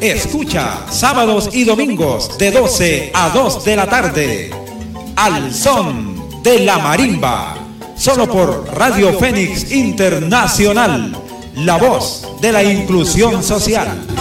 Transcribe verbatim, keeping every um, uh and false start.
Escucha sábados y domingos de doce a dos de la tarde. Al son de la marimba. Solo por Radio Fénix Internacional. La voz de la inclusión social.